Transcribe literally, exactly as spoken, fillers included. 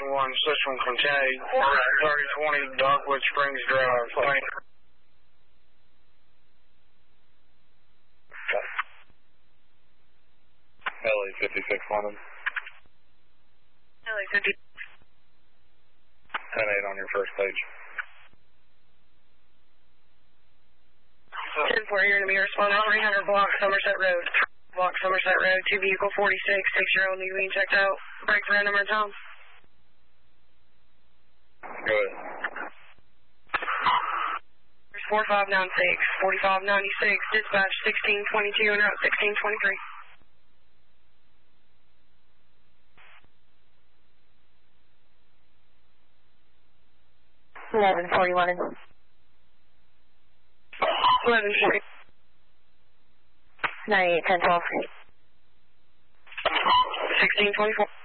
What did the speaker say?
Station one, System Contained, thirty twenty Darkwood Springs Drive. Thank you. L A fifty-six London. L A fifty. ten eight on your first page. ten four, you're going to be responding three hundred block Somerset Road. Block Somerset Road, two vehicle forty-six, six-year-old need being checked out. Break for random or Tom. Go ahead. There's four five nine six, forty-five ninety-six, dispatch sixteen twenty-two and route sixteen twenty-three. eleven forty-one. eleven forty. ninety-eight ten twelve. sixteen twenty-four.